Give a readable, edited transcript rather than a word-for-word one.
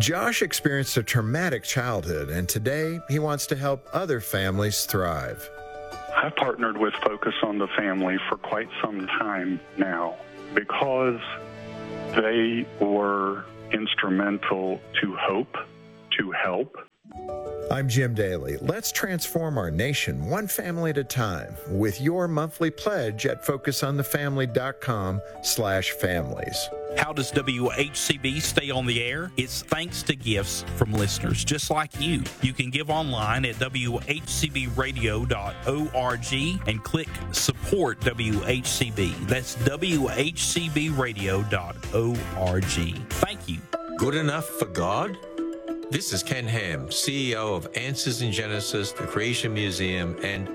Josh experienced a traumatic childhood, and today he wants to help other families thrive. I've partnered with Focus on the Family for quite some time now because they were instrumental to hope, to help. I'm Jim Daly. Let's transform our nation one family at a time with your monthly pledge at focusonthefamily.com/families. How does WHCB stay on the air? It's thanks to gifts from listeners just like you. You can give online at WHCBradio.org and click Support WHCB. That's WHCBradio.org. Thank you. Good enough for God? This is Ken Ham, CEO of Answers in Genesis, the Creation Museum, and